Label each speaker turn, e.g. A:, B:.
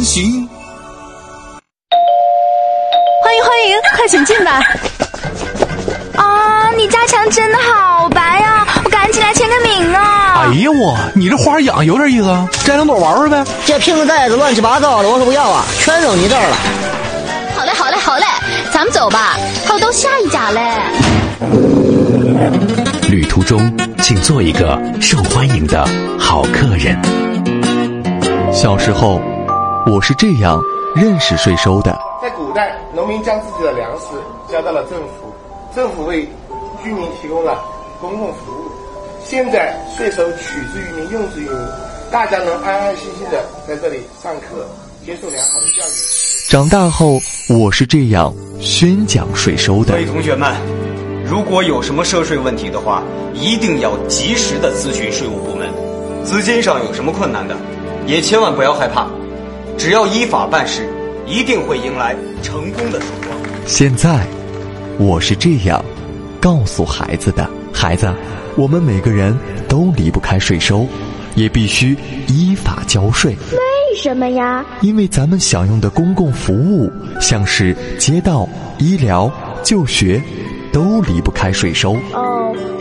A: 行。
B: 欢迎，快请进吧。
C: 啊，你家墙真的好白啊，我赶紧来签个名啊。
A: 哎呀你这花养有点意思啊，摘两朵玩玩呗。
D: 这瓶子袋子乱七八糟的，我说不要啊，全扔你这儿了。
C: 好嘞，咱们走吧，还有都下一家嘞。
E: 旅途中请做一个受欢迎的好客人。
F: 小时候我是这样认识税收的。
G: 在古代，农民将自己的粮食交到了政府，政府为居民提供了公共服务。现在税收取之于民，用之于民，大家能安安心心的在这里上课，接受良好的教育。
F: 长大后我是这样宣讲税收的。
H: 各位同学们，如果有什么涉税问题的话，一定要及时的咨询税务部门。资金上有什么困难的，也千万不要害怕，只要依法办事，一定会迎来成功的曙光。
F: 现在我是这样告诉孩子的。孩子，我们每个人都离不开税收，也必须依法交税。
C: 为什么呀？
F: 因为咱们享用的公共服务，像是街道、医疗、就学，都离不开税收。
C: 哦。